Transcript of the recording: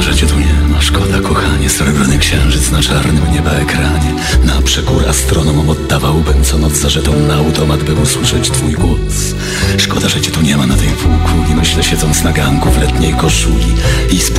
że cię tu nie ma, szkoda kochanie. Srebrny księżyc na czarnym nieba ekranie. Na przekór astronomom oddawałbym co noc za żeton na automat, by usłyszeć twój głos. Szkoda, że cię tu nie ma na tej półkuli. Myślę, siedząc na ganku w letniej koszuli i